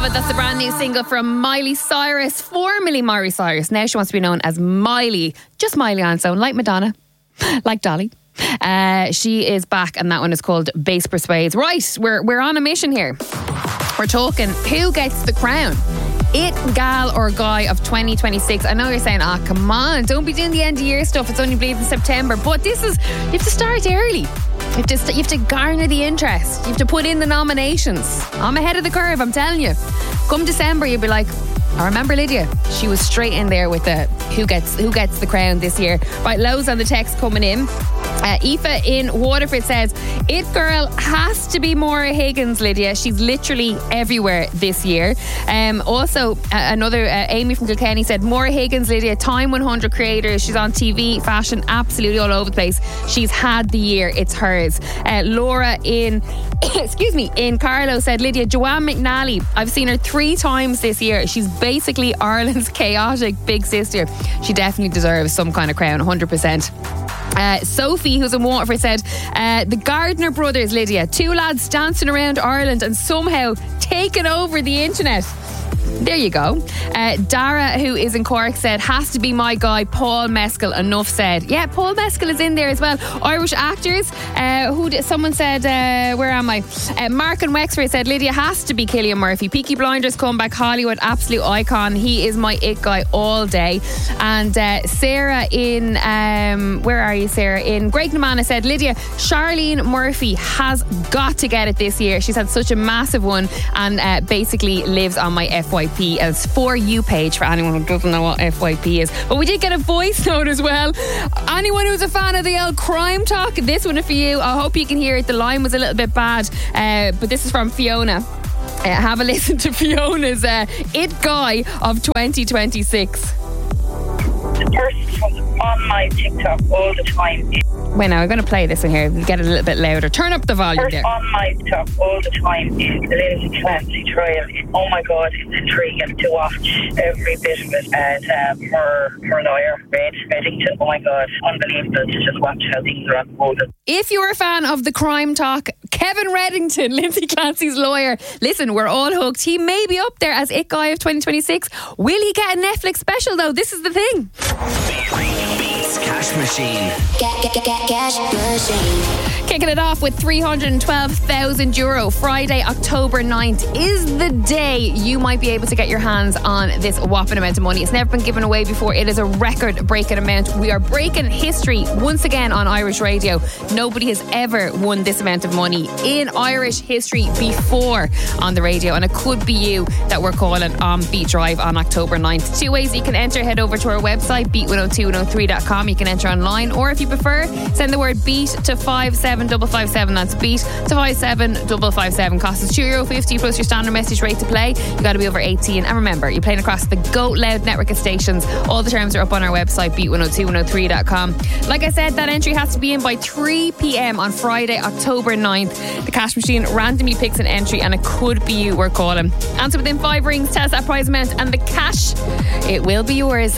It. That's the brand new single from Miley Cyrus, formerly Miley Cyrus. Now she wants to be known as Miley. Just Miley on its own, like Madonna, like Dolly. She is back, and that one is called Bass Persuades. Right, we're on a mission here. We're talking who gets the crown. It gal or guy of 2026. I know you're saying, come on, don't be doing the end of year stuff. It's only bleeding September. But you have to start early. You have to garner the interest. You have to put in the nominations. I'm ahead of the curve, I'm telling you. Come December, you'll be like, I remember Lydia. She was straight in there with the who gets the crown this year. Right, loads on the text coming in. Aoife in Waterford says, it girl has to be Maura Higgins, Lydia. She's literally everywhere this year. Also, another Amy from Kilkenny said, Maura Higgins, Lydia, Time 100 creators. She's on TV, fashion, absolutely all over the place. She's had the year. It's hers. Laura in in Carlo said, Lydia, Joanne McNally. I've seen her 3 times this year. She's basically Ireland's chaotic big sister. She definitely deserves some kind of crown, 100%. Sophie, who's in Waterford, said the Gardner brothers, Lydia, 2 lads dancing around Ireland and somehow taking over the internet. There you go. Dara, who is in Cork, said, has to be my guy, Paul Mescal. Enough said. Yeah, Paul Mescal is in there as well. Irish actors. Someone said, where am I? Mark in Wexford said, Lydia, has to be Cillian Murphy. Peaky Blinders, comeback, Hollywood, absolute icon. He is my it guy all day. And Sarah in, where are you, Sarah? In Graignamanagh said, Lydia, Charlene Murphy has got to get it this year. She's had such a massive one and basically lives on my FYP as For You page for anyone who doesn't know what FYP is. But we did get a voice note as well. Anyone who's a fan of the old Crime Talk, this one is for you. I hope you can hear it. The line was a little bit bad, but this is from Fiona. Have a listen to Fiona's it guy of 2026. The person on my TikTok all the time. Wait, now I'm going to play this one here. Get it a little bit louder. Turn up the volume there. On my TikTok all the time is the Lindsay Clancy trial. Oh my God, it's intriguing to watch every bit of it. And her lawyer, Reddington. Oh my God, unbelievable to just watch how things are unfolding. If you're a fan of the Crime Talk, Kevin Reddington, Lindsay Clancy's lawyer, listen, we're all hooked. He may be up there as it guy of 2026. Will he get a Netflix special though? This is the thing. Beats Cash Machine. Cash Machine. Kicking it off with €312,000. Friday, October 9th is the day you might be able to get your hands on this whopping amount of money. It's never been given away before. It is a record-breaking amount. We are breaking history once again on Irish radio. Nobody has ever won this amount of money in Irish history before on the radio, and it could be you that we're calling on Beat Drive on October 9th. 2 ways you can enter. Head over to our website, beat102103.com. You can enter online, or if you prefer, send the word beat to 57557. That's beat to 57557. Cost is €2.50 plus your standard message rate to play. You got to be over 18, and remember, you're playing across the Go Loud network of stations. All the terms are up on our website, beat102103.com. Like I said, that entry has to be in by 3 p.m. on Friday, October 9th. The cash machine randomly picks an entry, and it could be you we're calling. Answer within 5 rings, tell us that prize amount, and the cash, it will be yours.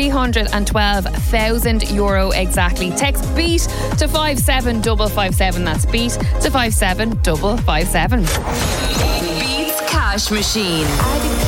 €312,000 exactly. Text beat to 57557. That's beat to 57557. Beats Cash Machine.